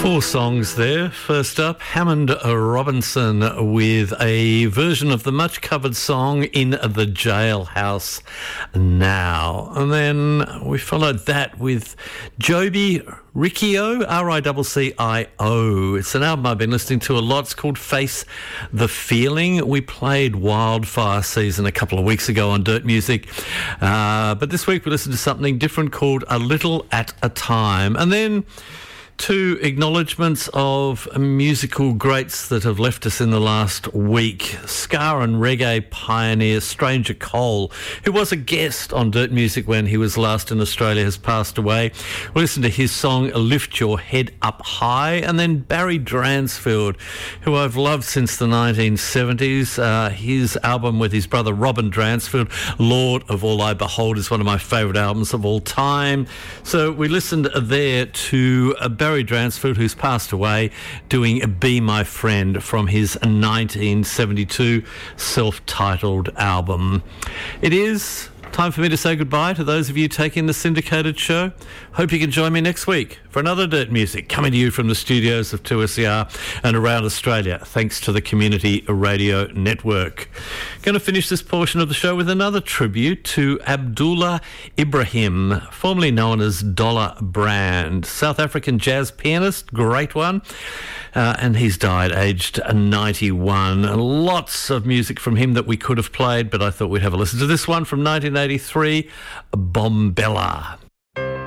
Four songs there. First up, Hammond Robinson with a version of the much-covered song In the Jailhouse Now. And then we followed that with Joby Riccio, Riccio. It's an album I've been listening to a lot. It's called Face the Feeling. We played Wildfire Season a couple of weeks ago on Dirt Music. But this week we listened to something different called A Little at a Time. And then two acknowledgements of musical greats that have left us in the last week. Ska and reggae pioneer Stranger Cole, who was a guest on Dirt Music when he was last in Australia, has passed away. We'll listen to his song Lift Your Head Up High. And then Barry Dransfield, who I've loved since the 1970s. His album with his brother Robin Dransfield, Lord of All I Behold, is one of my favourite albums of all time. So we listened there to Barry Dransfield, who's passed away, doing Be My Friend from his 1972 self-titled album. It is time for me to say goodbye to those of you taking the syndicated show. Hope you can join me next week for another Dirt Music, coming to you from the studios of 2SER and around Australia, thanks to the Community Radio Network. Going to finish this portion of the show with another tribute to Abdullah Ibrahim, formerly known as Dollar Brand, South African jazz pianist, great one. And he's died aged 91. Lots of music from him that we could have played, but I thought we'd have a listen to this one from 1983, Bombella.